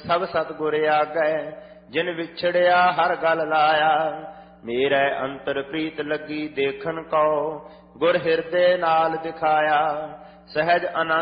ਸਭ ਸਤਿਗੁਰ ਆਗੈ, ਜਿਨ ਵਿਛੜਿਆ ਹਰ ਗਲ ਲਾਇਆ। ਮੇਰੇ ਅੰਤਰ ਪ੍ਰੀਤ ਲੱਗੀ ਦੇਖਣ ਕੋ, ਗੁਰ ਹਿਰਦੇ ਨਾਲ ਦਿਖਾਇਆ। ਸਹਿਜ ਆਨੰਦ